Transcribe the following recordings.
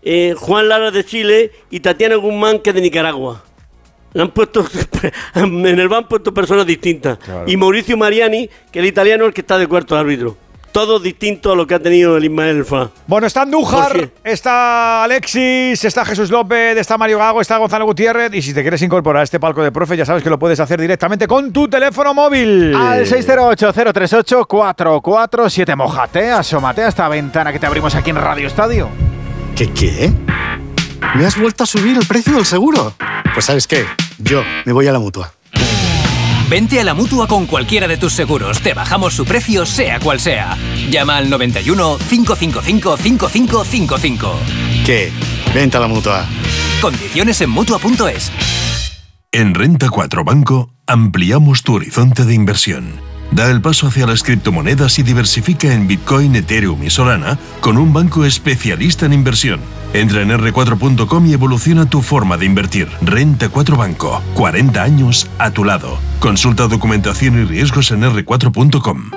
Juan Lara de Chile y Tatiana Guzmán, que es de Nicaragua. Han puesto en el van puesto personas distintas. Claro. Y Mauricio Mariani, que el italiano es el que está de cuarto árbitro. Todos distintos a lo que ha tenido el Ismael Fa. Bueno, está Andújar, está Alexis, está Jesús López, está Mario Gago, está Gonzalo Gutiérrez. Y si te quieres incorporar a este palco de profe, ya sabes que lo puedes hacer directamente con tu teléfono móvil. Al 608-038-447. Mójate, asómate a esta ventana que te abrimos aquí en Radio Estadio. ¿Qué? ¿Me has vuelto a subir el precio del seguro? Pues ¿sabes qué? Yo me voy a la Mutua. Vente a la Mutua con cualquiera de tus seguros. Te bajamos su precio, sea cual sea. Llama al 91 555 5555. ¿Qué? Vente a la Mutua. Condiciones en Mutua.es. En Renta 4 Banco ampliamos tu horizonte de inversión. Da el paso hacia las criptomonedas y diversifica en Bitcoin, Ethereum y Solana con un banco especialista en inversión. Entra en r4.com y evoluciona tu forma de invertir. Renta 4 Banco. 40 años a tu lado. Consulta documentación y riesgos en r4.com.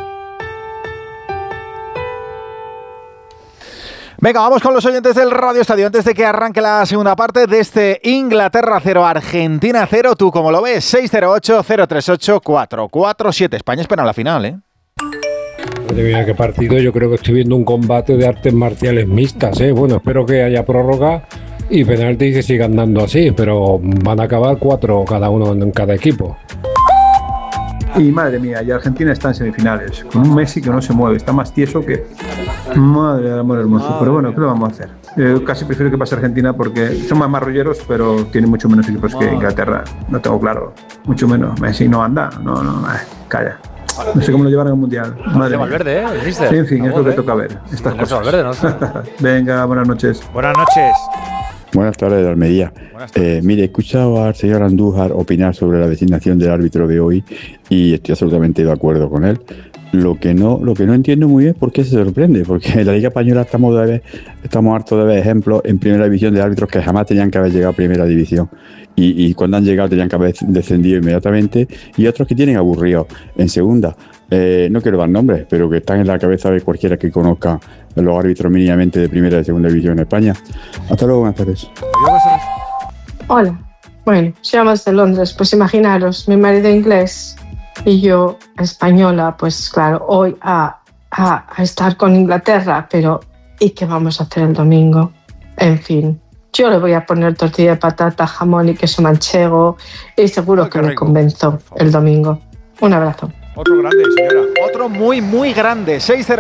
Venga, vamos con los oyentes del Radio Estadio. Antes de que arranque la segunda parte, desde Inglaterra 0, Argentina 0. ¿Tú cómo lo ves? 608-038-447. España espera la final, ¿eh? Madre mía, qué partido. Yo creo que estoy viendo un combate de artes marciales mixtas, ¿eh? Bueno, espero que haya prórroga y penalti y que sigan dando así, pero van a acabar 4 cada uno en cada equipo. Y madre mía, y Argentina está en semifinales, con un Messi que no se mueve, está más tieso que... Madre del amor hermoso, pero bueno, ¿qué lo vamos a hacer? Casi prefiero que pase Argentina porque son más marrulleros, pero tienen mucho menos equipos que Inglaterra, no tengo claro, mucho menos. Messi no anda, calla. No sé cómo lo llevarán al Mundial. Madre Valverde, sí, en fin, es lo que toca ver, estas cosas. Valverde, ¿no? Venga, buenas noches. Buenas noches. Buenas tardes, de Almería. Mire, he escuchado al señor Andújar opinar sobre la designación del árbitro de hoy y estoy absolutamente de acuerdo con él. Lo que no entiendo muy bien es por qué se sorprende, porque en la Liga Española estamos hartos de ver ejemplos en primera división de árbitros que jamás tenían que haber llegado a primera división y cuando han llegado tenían que haber descendido inmediatamente, y otros que tienen aburridos en segunda. No quiero dar nombres, pero que están en la cabeza de cualquiera que conozca los árbitros mínimamente de primera y segunda división en España. Hasta luego, buenas tardes. Hola, bueno, llamas de Londres, pues imaginaros, mi marido inglés y yo española, pues claro, hoy a estar con Inglaterra, pero ¿y qué vamos a hacer el domingo? En fin, yo le voy a poner tortilla de patata, jamón y queso manchego y seguro que me convenzo el domingo. Un abrazo. Otro grande, señora. Otro muy, muy grande.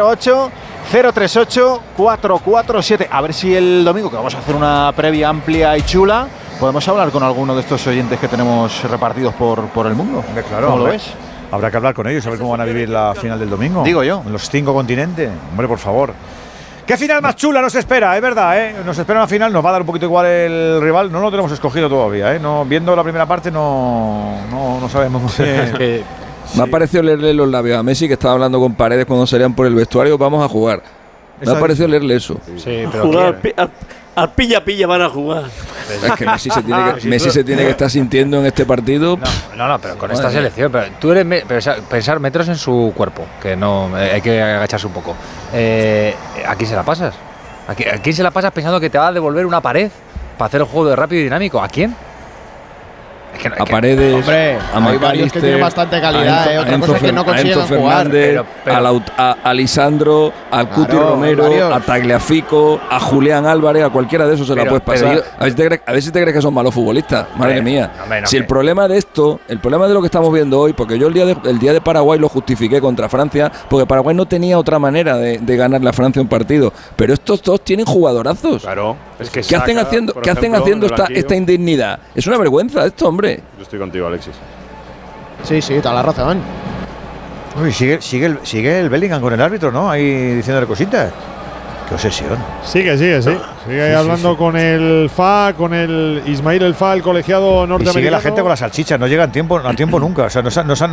608-038-447. A ver si el domingo, que vamos a hacer una previa amplia y chula, podemos hablar con alguno de estos oyentes que tenemos repartidos por el mundo. Claro, ¿cómo lo ves? Habrá que hablar con ellos, a ver cómo van a vivir la final del domingo. Digo yo. En los 5 continentes. Hombre, por favor. ¿Qué final más chula nos espera? Es verdad, ¿eh? Nos espera una final, nos va a dar un poquito igual el rival. No lo tenemos escogido todavía, ¿eh? No, viendo la primera parte no sabemos muy bien. Me ha parecido leerle los labios a Messi, que estaba hablando con Paredes cuando salían por el vestuario. Vamos a jugar. Me ha parecido leerle eso. Sí, pero jugar al pilla van a jugar. Es que Messi se tiene que estar sintiendo en este partido. No, pero con esta selección. Pero tú eres pensar metros en su cuerpo, que no hay que agacharse un poco. ¿A quién se la pasas? ¿A quién se la pasas pensando que te va a devolver una pared para hacer el juego de rápido y dinámico? ¿A quién? A Paredes, hombre, a McAllister, que tienen bastante calidad, a Enzo Fernández, a Lisandro, al Cuti Romero, a Tagliafico, a Julián Álvarez, a cualquiera de esos se la puedes pasar. A ver si te crees que son malos futbolistas. Madre mía. Si el problema de esto, el problema de lo que estamos viendo hoy, porque yo el día de Paraguay lo justifiqué contra Francia, porque Paraguay no tenía otra manera de ganarle a Francia un partido. Pero estos dos tienen jugadorazos. Claro. Es que ¿Qué hacen haciendo esta indignidad? Es una vergüenza esto, hombre. Yo estoy contigo, Alexis. Sí, toda la razón. Uy, sigue el Bellingham con el árbitro, ¿no? Ahí diciéndole cositas. Qué obsesión. Sigue ahí hablando con el FA, con el Ismail El Fa, el colegiado norteamericano. Y sigue la gente con las salchichas, no llega a tiempo nunca. O sea,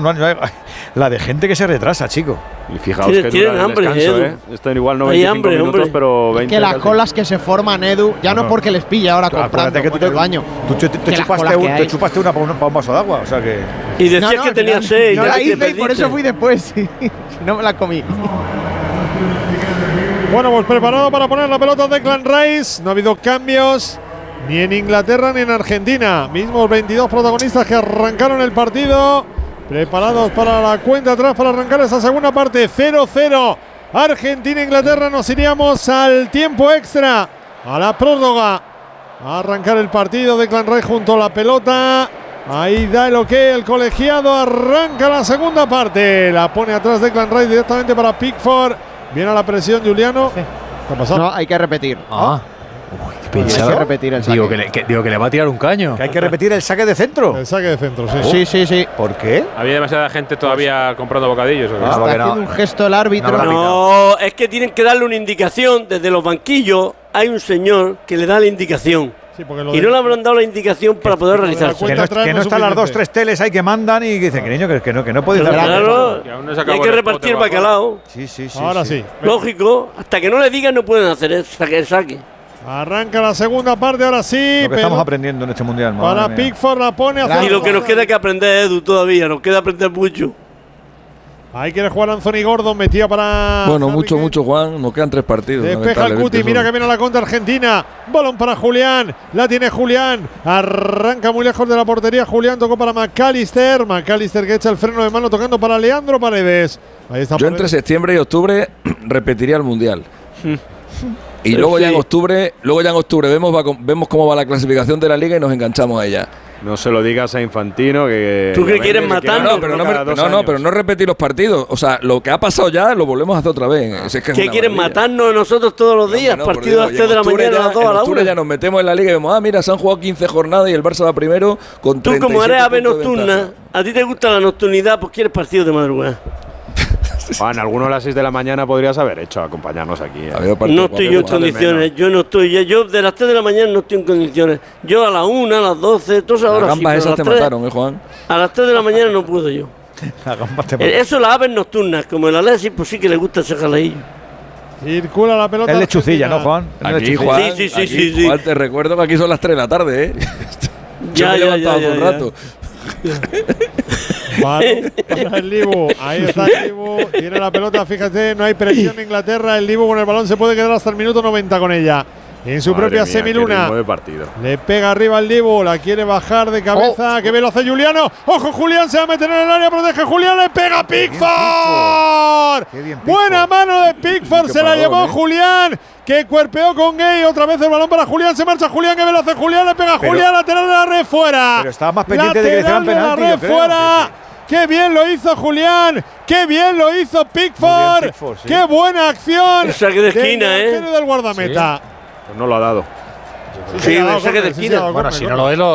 la de gente que se retrasa, chico. Y fijaos que dura el descanso, Están igual 95 minutos, pero 20. Que las colas que se forman, Edu, ya no es porque les pilla ahora comprando en el baño. Te chupaste una para un vaso de agua, o sea que... Y decías que tenía 6. No la hice y por eso fui después, sí. No me la comí. Bueno, pues preparado para poner la pelota Declan Rice. No ha habido cambios ni en Inglaterra ni en Argentina. Mismos 22 protagonistas que arrancaron el partido. Preparados para la cuenta atrás para arrancar esa segunda parte. 0-0. Argentina-Inglaterra. Nos iríamos al tiempo extra. A la prórroga. A arrancar el partido. Declan Rice junto a la pelota. Ahí da el ok el colegiado. Arranca la segunda parte. La pone atrás Declan Rice directamente para Pickford. Viene a la presión Juliano. ¿Qué ha pasado? No, hay que repetir. Uy, hay que repetir el saque. Digo que le va a tirar un caño. Que hay que repetir el saque de centro. El saque de centro, sí. Sí. ¿Por qué? Había demasiada gente todavía comprando bocadillos. Está haciendo un gesto el árbitro. No, es que tienen que darle una indicación. Desde los banquillos hay un señor que le da la indicación. Sí, y no le habrán dado la indicación para poder realizarse. Que no están las 2-3 teles ahí que mandan y dicen que niño, que no puede dar. Claro, hay que repartir bacalao. Sí. Ahora sí. Lógico, hasta que no le digan no pueden hacer el saque. Arranca la segunda parte, ahora sí. Lo que estamos aprendiendo en este mundial. Para Pickford la pone a Y lo que nos queda que aprender, Edu, todavía. Nos queda aprender mucho. Ahí quiere jugar Anthony Gordon, metía para... Bueno, mucho, Juan. Nos quedan 3 partidos. Despeja el Cuti, mira que viene la contra Argentina. Balón para Julián. La tiene Julián. Arranca muy lejos de la portería. Julián tocó para McAllister. McAllister que echa el freno de mano tocando para Leandro Paredes. Ahí está. Yo entre septiembre y octubre repetiría el mundial. Y luego ya en octubre, vemos cómo va la clasificación de la liga y nos enganchamos a ella. No se lo digas a Infantino que... ¿Tú qué quieres matarnos? Pero no repetir los partidos. O sea, lo que ha pasado ya lo volvemos a hacer otra vez. Es que ¿qué quieren matarnos nosotros todos los días? Partidos a las 3 de la mañana, a las 2 a la 1. Ya nos metemos en la liga y vemos, mira, se han jugado 15 jornadas y el Barça va primero con 37. Tú como eres ave nocturna, a ti te gusta la nocturnidad, pues quieres partidos de madrugada. Juan, alguno a las 6 de la mañana podrías haber hecho acompañarnos aquí. No estoy yo en condiciones. Yo de las 3 de la mañana no estoy en condiciones. Yo a las 1, a las 12, todas esas horas. Las gambas esas te mataron, Juan. A las 3 de la mañana no puedo yo. Eso las aves nocturnas, como el Alexis, pues sí que le gusta ese jaleillo. Circula la pelota. Es lechucilla, ¿no, Juan? Aquí, Juan, sí. Juan, te recuerdo que aquí son las 3 de la tarde, ¿eh? Ya. Un rato. Vale, para el Dibu. Ahí está el Dibu. Tiene la pelota, fíjate, no hay presión en Inglaterra. El Dibu con el balón se puede quedar hasta el minuto 90 con ella. En su propia semiluna. Le pega arriba el Dibu, la quiere bajar de cabeza. ¡Qué bien lo hace Juliano! ¡Ojo, Julián! Se va a meter en el área, protege Julián, le pega Pickford. Buena mano de Pickford, se la llevó Julián, que cuerpeó con Gay. Otra vez el balón para Julián, se marcha Julián, que bien lo hace Julián, le pega Julián, lateral de la red fuera. Pero estaba más pendiente de que le hicieran penalti, la red fuera. ¡Qué bien lo hizo Julián! ¡Qué bien lo hizo Pickford! ¡Qué buena acción! Saque de esquina, del guardameta. Pues no lo ha dado. Sí, saque de esquina. Bueno, si no lo es,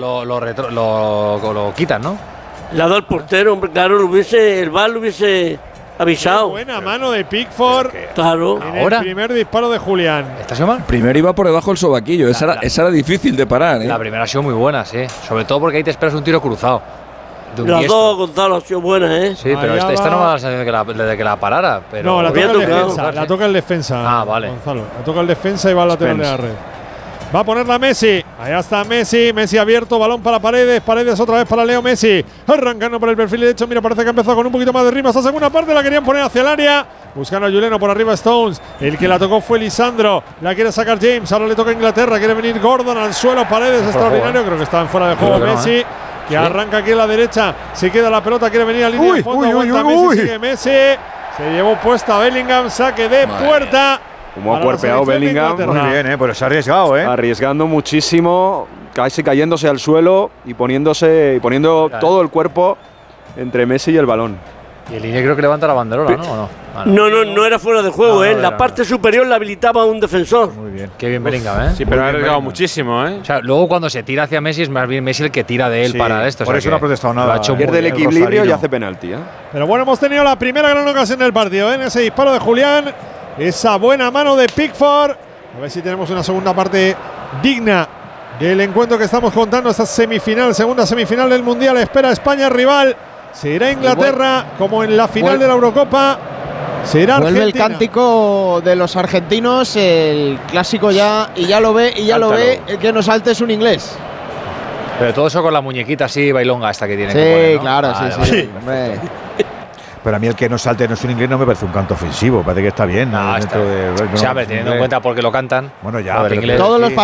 lo quitan, ¿no? Le ha dado el portero, hombre, claro, el VAR lo hubiese avisado. Qué buena mano de Pickford. Claro. En el primer disparo de Julián. ¿Esta semana? Primero iba por debajo del sobaquillo. Esa era difícil de parar, ¿eh? La primera ha sido muy buena, sí. Sobre todo porque ahí te esperas un tiro cruzado. Las dos, Gonzalo, ha sido buenas, ¿eh? Sí, pero esta no me da la sensación de que la parara. Pero no, la toca el defensa. La toca el defensa. Ah, vale. Gonzalo. La toca el defensa y va al lateral de la red. Va a ponerla Messi. Allá está Messi. Messi abierto. Balón para Paredes. Paredes otra vez para Leo Messi. Arrancando por el perfil derecho. Mira, parece que ha empezado con un poquito más de ritmo. Esta segunda parte la querían poner hacia el área. Buscando a Juliano por arriba Stones. El que la tocó fue Lisandro. La quiere sacar James. Ahora le toca a Inglaterra. Quiere venir Gordon al suelo. Paredes extraordinario. Creo que está en fuera de juego Messi. Que arranca aquí en la derecha. Se queda la pelota. Quiere venir a línea de fondo. Aguanta Messi. Sigue Messi. Se llevó puesta Bellingham. Saque de puerta. Como ha cuerpeado Bellingham. Muy bien, pero se ha arriesgado, ¿eh? Arriesgando muchísimo. Casi cayéndose al suelo y poniendo todo el cuerpo entre Messi y el balón. Y el Ine creo que levanta la banderola, ¿no? ¿O no? No era fuera de juego, ¿eh? La parte superior la habilitaba un defensor. Muy bien. Qué bien Bellingham, ¿eh? Sí, pero ha arriesgado muchísimo, ¿eh? O sea, luego cuando se tira hacia Messi es más bien Messi el que tira de él para esto. Por eso no ha protestado nada. Pierde el equilibrio y hace penalti, ¿eh? Pero bueno, hemos tenido la primera gran ocasión del partido, ¿eh? En ese disparo de Julián. Esa buena mano de Pickford. A ver si tenemos una segunda parte digna del encuentro que estamos contando. Esta semifinal, segunda semifinal del Mundial. Espera España rival. Será Inglaterra como en la final de la Eurocopa. Será Argentina. Vuelve el cántico de los argentinos, el clásico ya, y ya lo ve, el que nos salte es un inglés. Pero todo eso con la muñequita así bailonga esta que tiene. Sí, que poner, ¿no? claro, vale. sí. Pero a mí el que no salte no es un inglés no me parece un canto ofensivo. Parece que está bien. No, está. Teniendo en cuenta por qué lo cantan. Bueno, ya. Todos los